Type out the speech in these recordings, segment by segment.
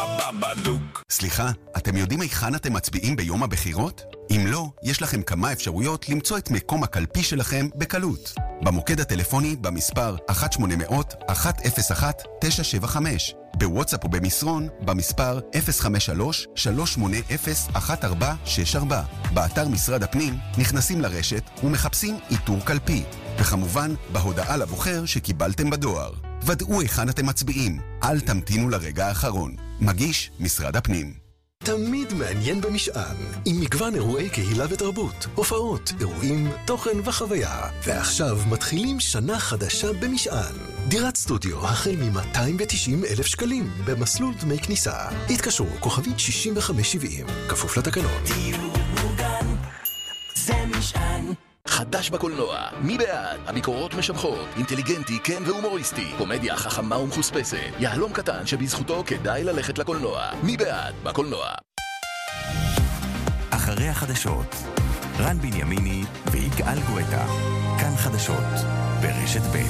סליחה, אתם יודעים היכן אתם מצביעים ביום הבחירות? אם לא, יש לכם כמה אפשרויות למצוא את מקום הקלפי שלכם בקלות. במוקד הטלפוני במספר 1-800-101-975, בוואטסאפ ובמסרון במספר 053-380-1464, באתר משרד הפנים נכנסים לרשת ומחפשים איתור קלפי, וכמובן בהודעה לבוחר שקיבלתם בדואר. ודאו היכן אתם מצביעים, אל תמתינו לרגע האחרון. מגיש משרד הפנים. תמיד מעניין במשען, עם מגוון אירועי קהילה ותרבות, הופעות, אירועים, תוכן וחוויה. ועכשיו מתחילים שנה חדשה במשען. דירת סטודיו החל מ-290,000 שקלים במסלול דמי כניסה. התקשרו כוכבית 6570, כפוף לתקנון. דיור מוגן, זה משען. חדש בקולנוע, מי בעד? הביקורות משבחות, אינטליגנטי, כן והומוריסטי, קומדיה חכמה ומחוספסת, יהלום קטן שבזכותו כדאי ללכת לקולנוע. מי בעד? בקולנוע. אחרי החדשות, רן בנימיני ויגאל גואטה. כאן חדשות, ברשת ב'.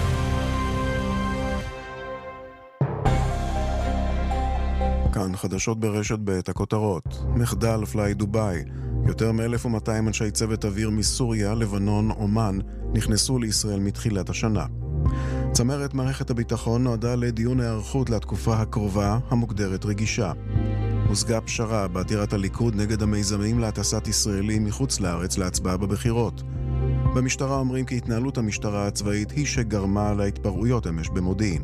כאן חדשות ברשת ב', הכותרות. מחדל פליי דוביי. יותר מ-1,200 אנשי צוות אוויר מסוריה, לבנון, אומן, נכנסו לישראל מתחילת השנה. צמרת מערכת הביטחון נועדה לדיון הערכות לתקופה הקרובה, המוגדרת רגישה. הושגה פשרה בעתירת הליכוד נגד המיזמים להטסת ישראלים מחוץ לארץ להצבעה בבחירות. במשטרה אומרים כי התנהלות המשטרה הצבאית היא שגרמה להתפרעויות אמש במודיעין.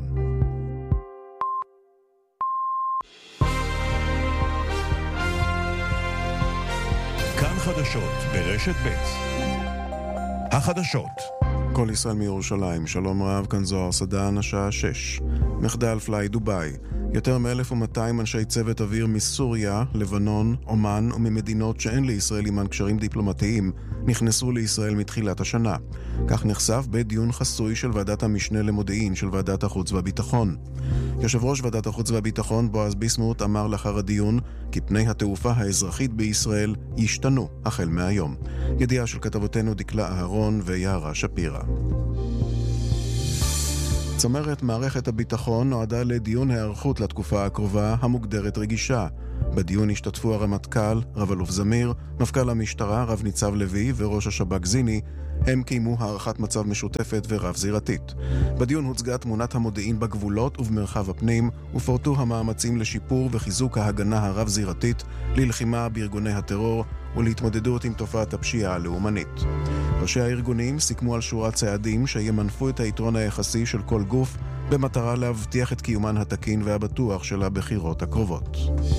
כאן חדשות ברשת ב'. החדשות. כל ישראל מירושלים, שלום רב, כאן זוהר סדן, השעה 6. מחדל פליי דוביי. יותר מ-1,200 אנשי צוות אוויר מסוריה, לבנון, אומן וממדינות שאין לישראל עימן קשרים דיפלומטיים נכנסו לישראל מתחילת השנה. כך נחשף בדיון חסוי של ועדת המשנה למודיעין של ועדת החוץ והביטחון. יושב ראש ועדת החוץ והביטחון בועז ביסמוט אמר לאחר הדיון כי פני התעופה האזרחית בישראל ישתנו החל מהיום. ידיעה של כתבותינו דקלה אהרון ויערה שפירה. צמרת מערכת הביטחון נועדה לדיון הערכות לתקופה הקרובה המוגדרת רגישה. בדיון השתתפו הרמטכ"ל, רב-אלוף זמיר, מפכ"ל המשטרה, רב ניצב לוי וראש השב"כ זיני. הם קיימו הערכת מצב משותפת ורב זירתית. בדיון הוצגה תמונת המודיעין בגבולות ובמרחב הפנים, ופורטו המאמצים לשיפור וחיזוק ההגנה הרב זירתית, ללחימה בארגוני הטרור ולהתמודדות עם תופעת הפשיעה הלאומנית. ראשי הארגונים סיכמו על שורת צעדים שימנפו את היתרון היחסי של כל גוף במטרה להבטיח את קיומן התקין והבטוח של הבחירות הקרובות.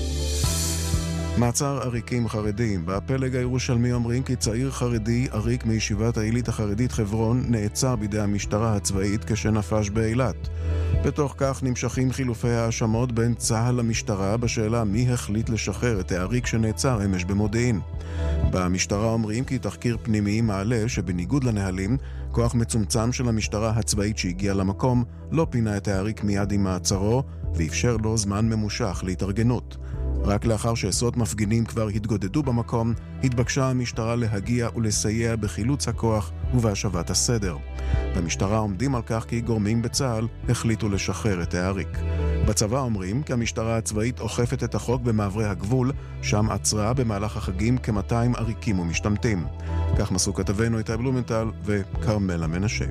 מעצר עריקים חרדים. בפלג הירושלמי אומרים כי צעיר חרדי עריק מישיבת העילית החרדית חברון נעצר בידי המשטרה הצבאית כשנפש באילת. בתוך כך נמשכים חילופי האשמות בין צה"ל למשטרה בשאלה מי החליט לשחרר את העריק שנעצר אמש במודיעין. במשטרה אומרים כי תחקיר פנימי מעלה שבניגוד לנהלים, כוח מצומצם של המשטרה הצבאית שהגיע למקום לא פינה את העריק מיד עם מעצרו ואפשר לו זמן ממושך להתארגנות. רק לאחר שעשרות מפגינים כבר התגודדו במקום, התבקשה המשטרה להגיע ולסייע בחילוץ הכוח ובהשבת הסדר. במשטרה עומדים על כך כי גורמים בצה"ל החליטו לשחרר את העריק. בצבא אומרים כי המשטרה הצבאית אוכפת את החוק במעברי הגבול, שם עצרה במהלך החגים כ-200 עריקים ומשתמטים. כך מסו כתבנו איתי בלומנטל וקרמלה מנשה.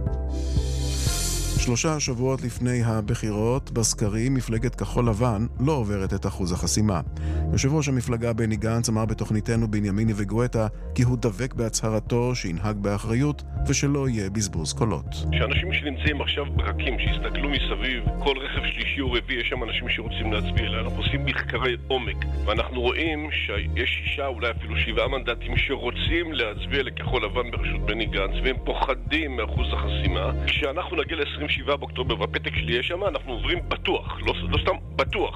3 שבועות לפני הבחירות, בסקרים מפלגת כחול לבן לא עוברת את אחוז החסימה. יושב ראש המפלגה בני גנץ אמר בתוכניתנו בנימיני וגואטה כי הוא דבק בהצהרתו שינהג באחריות ושלא יהיה בזבוז קולות. שאנשים שנמצאים עכשיו ברקים, שיסתכלו מסביב, כל רכב שלישי או רביעי, יש שם אנשים שרוצים להצביע אליי. אנחנו עושים מחקרי עומק, ואנחנו רואים שיש 6 אולי אפילו 7 מנדטים שרוצים להצביע לכחול לבן בראשות בני גנץ, והם פוחדים מאחוז החסימה. כשאנחנו נגיע ל-27 באוקטובר והפתק שלי יש שם, אנחנו עוברים בטוח, לא סתם בטוח.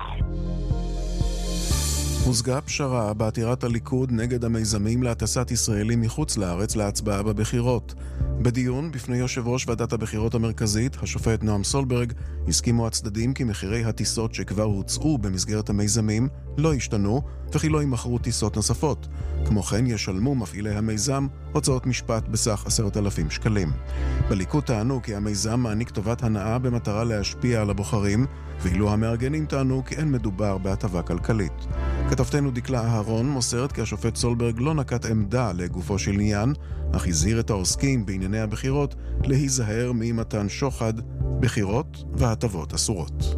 הושגה פשרה בעתירת הליכוד נגד המיזמים להטסת ישראלים מחוץ לארץ להצבעה בבחירות. בדיון בפני יושב ראש ועדת הבחירות המרכזית, השופט נועם סולברג, הסכימו הצדדים כי מחירי הטיסות שכבר הוצאו במסגרת המיזמים לא השתנו וכי לא יימכרו טיסות נוספות. כמו כן ישלמו מפעילי המיזם הוצאות משפט בסך 10,000 שקלים. בליכוד טענו כי המיזם מעניק טובת הנאה במטרה להשפיע על הבוחרים, ואילו המארגנים טענו כי אין מדובר בהטבה כלכלית. כתבתנו דקלה אהרון מוסרת כי השופט סולברג לא נקט עמדה לגופו של עניין, אך הזהיר את העוסקים בענייני הבחירות להיזהר ממתן שוחד, בחירות והטבות אסורות.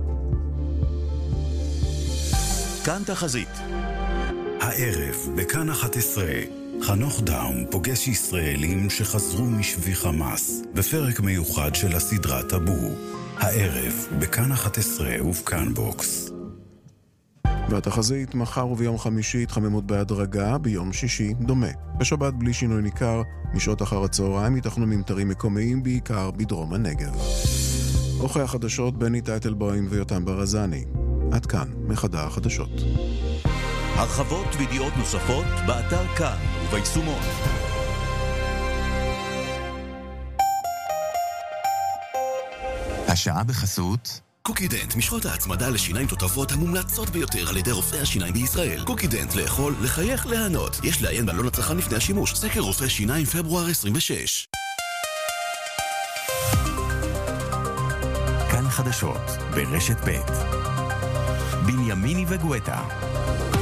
כאן תחזית. הערב בכאן 11 חנוך דאום פוגש ישראלים שחזרו משבי חמאס בפרק מיוחד של הסדרה טאבו. הערב בכאן 11 ובכאן בוקס. והתחזית, מחר וביום חמישי התחממות בהדרגה, ביום שישי דומה. בשבת בלי שינוי ניכר, משעות אחר הצהריים ייתכנו ממטרים מקומיים בעיקר בדרום הנגב. עורכי החדשות בני טייטלבוים ויותם ברזני. עד כאן מחדר החדשות. הרחבות וידיעות נוספות באתר כאן וביישומון. השעה בחסות קוקידנט, משחות ההצמדה לשיניים תותבות המומלצות ביותר על ידי רופאי השיניים בישראל. קוקידנט, לאכול, לחייך, להנות. יש לעיין בעלון הצרכן לפני השימוש. סקר רופא שיניים פברואר 26. כאן חדשות ברשת ב'. בנימיני וגואטה.